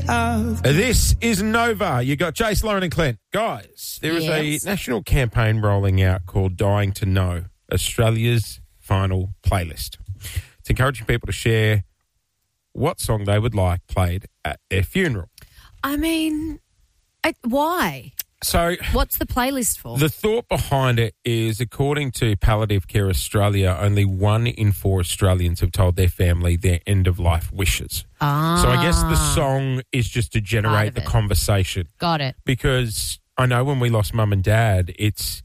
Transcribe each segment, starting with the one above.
This is Nova. You got Jace, Lauren and Clint. Guys, there is a national campaign rolling out called Dying to Know, Australia's final playlist. It's encouraging people to share what song they would like played at their funeral. I mean, why? So, what's the playlist for? The thought behind it is, according to Palliative Care Australia, only 1 in 4 Australians have told their family their end-of-life wishes. So I guess the song is just to generate the conversation. Got it. Because I know when we lost Mum and Dad, it's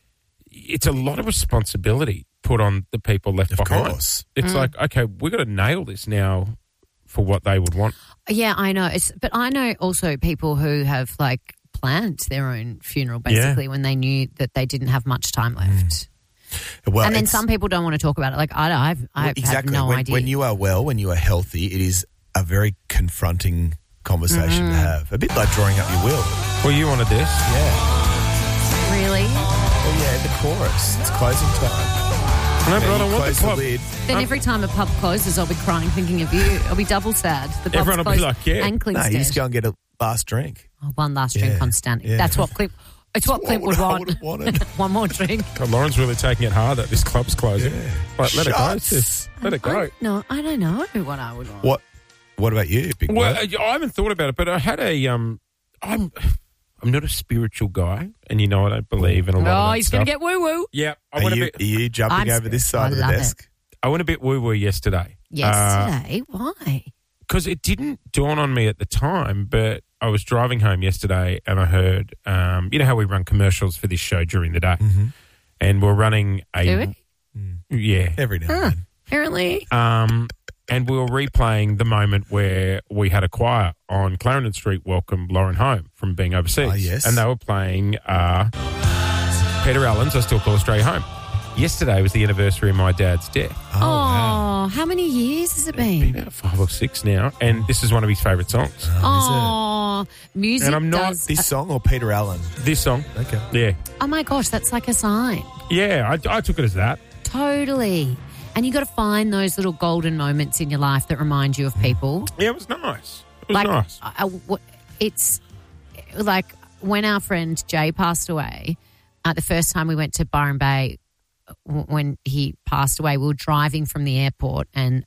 a lot of responsibility put on the people left behind. Of course. It's like, okay, we've got to nail this now for what they would want. Yeah, I know. But I know also people who have, planned their own funeral, basically, when they knew that they didn't have much time left. Well, and then some people don't want to talk about it. I have no idea. When you are well, when you are healthy, it is a very confronting conversation to have. A bit like drawing up your will. Well, you wanted this? Yeah. Really? Well, yeah, the chorus. It's closing time. No, but I don't want the club. Then every time a pub closes, I'll be crying thinking of you. I'll be double sad. The pub's Everyone will be like, and Clint's you just go and get a last drink. Oh, one last drink on standing. Yeah. That's what Clint... It's what Clint would want. One more drink. God, Lauren's really taking it hard that this club's closing. Yeah. Let it go, sis. Let it go. I don't know what I would want. What about you, Big Well, I haven't thought about it, but I had a... I'm not a spiritual guy, and I don't believe in a lot of that he's going to get woo-woo. Yeah. Are you jumping over this side of the desk? I went a bit woo-woo yesterday. Yesterday? Why? Because it didn't dawn on me at the time, but I was driving home yesterday and I heard, you know how we run commercials for this show during the day? Mm-hmm. And we're running a... Do we? Yeah. Every now and then. Apparently. And we were replaying the moment where we had a choir on Clarendon Street welcome Lauren home from being overseas. Oh, yes. And they were playing Peter Allen's I Still Call Australia Home. Yesterday was the anniversary of my dad's death. Oh, wow. How many years has it been? It's been about 5 or 6 now, and this is one of his favourite songs. Oh, music. And I'm not this song or Peter Allen? This song. Okay. Yeah. Oh my gosh, that's like a sign. Yeah, I took it as that. Totally. And you got to find those little golden moments in your life that remind you of people. Yeah, it was nice. It was nice. It's like when our friend Jay passed away, the first time we went to Byron Bay, when he passed away, we were driving from the airport and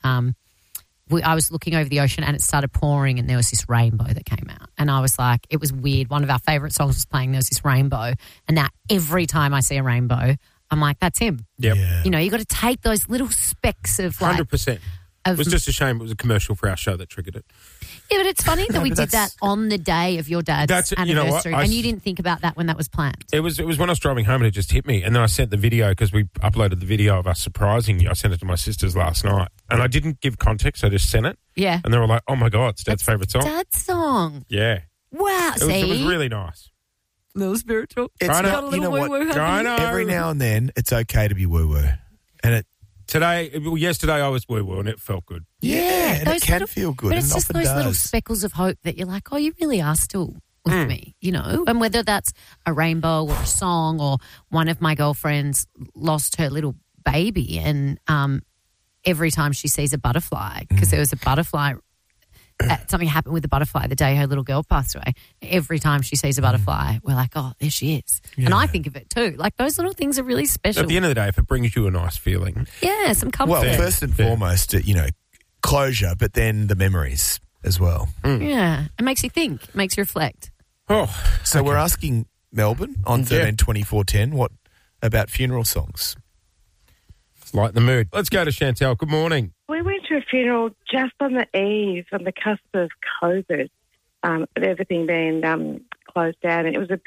I was looking over the ocean and it started pouring and there was this rainbow that came out. And I was like, it was weird. One of our favourite songs was playing. There was this rainbow. And now every time I see a rainbow, I'm like, that's him. Yep. Yeah. You got to take those little specks of 100%. It was just a shame it was a commercial for our show that triggered it. Yeah, but it's funny that we did that on the day of your dad's anniversary, and you didn't think about that when that was planned. It was when I was driving home and it just hit me, and then I sent the video because we uploaded the video of us surprising you. I sent it to my sisters last night, and I didn't give context. I just sent it. Yeah, and they were like, "Oh my God, it's Dad's favourite song." Dad's song. Yeah. Wow. It was really nice. A little spiritual. It's got a little woo-woo. I know. Every now and then, it's okay to be woo-woo, and yesterday I was woo-woo and it felt good. Yeah, and it can feel good. But it's and just often those little does. speckles of hope that you're like, oh, you really are still with me, And whether that's a rainbow or a song, or one of my girlfriends lost her little baby, and every time she sees a butterfly, because there was a butterfly, something happened with the butterfly the day her little girl passed away. Every time she sees a butterfly, we're like, oh, there she is. Yeah. And I think of it too. Like, those little things are really special. At the end of the day, if it brings you a nice feeling. Yeah, some comfort. Well, first and foremost, closure, but then the memories as well. Yeah, it makes you think. It makes you reflect. Oh, so we're asking Melbourne on 13-24-10 what about funeral songs? It's lighten the mood. Let's go to Chantel. Good morning. We went to a funeral just on the eve, on the cusp of COVID, everything being closed down. And it was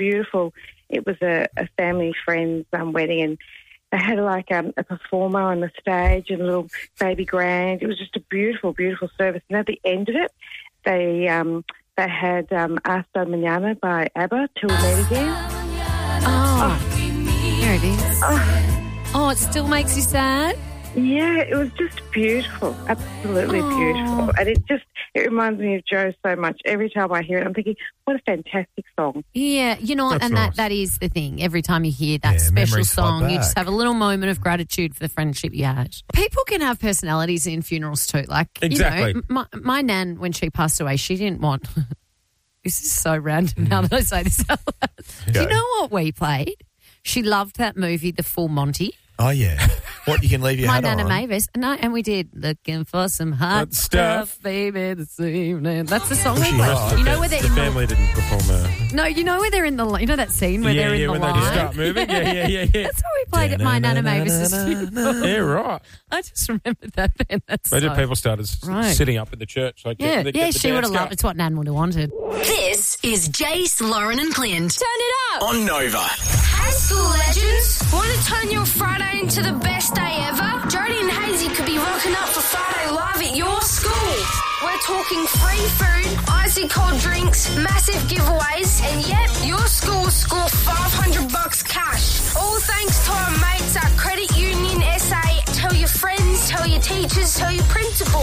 a family friend's wedding, and they had a performer on the stage and a little baby grand. It was just a beautiful, beautiful service. And at the end of it, they had Hasta Mañana by ABBA, Till We Meet Again. Oh, there it is. Oh, it still makes you sad? Yeah, it was just beautiful, absolutely beautiful. And it reminds me of Joe so much. Every time I hear it, I'm thinking, what a fantastic song. Yeah, That's and nice. that is the thing. Every time you hear that special song, you just have a little moment of gratitude for the friendship you had. People can have personalities in funerals too. Like, exactly. My nan, when she passed away, she didn't want This is so random now that I say this out loud. Do you know what we played? She loved that movie, The Full Monty. Oh, yeah. What, you can leave your My hat Nana on? Mavis. No, and we did Looking for Some Hot Stuff, baby, this evening. That's the song we played. You know where they're the family didn't perform No, you know where they're in the... You know that scene where they're in the when line? they just start moving? Yeah. That's what we played at My Nana Mavis's funeral. Yeah, right. I just remembered that then. That's Imagine people started sitting up in the church. Like, Yeah, get the she would have dance loved it. It's what Nan would have wanted. This is Jace, Lauren and Clint. Turn it up. On Nova. Hey, school legends. Want to turn your Friday into the best day ever? Jodie and Hazy could be rocking up for Friday Live at your school. We're talking free food, icy cold drinks, massive giveaways, and yep, your school will score $500 cash. All thanks to our mates at Credit Union SA. Tell your friends, tell your teachers, tell your principal.